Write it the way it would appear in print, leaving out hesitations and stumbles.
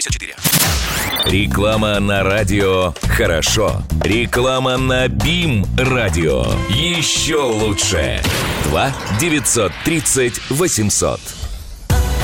Реклама на радио «Хорошо». Реклама на БИМ радио. Еще лучше. 2 930 800.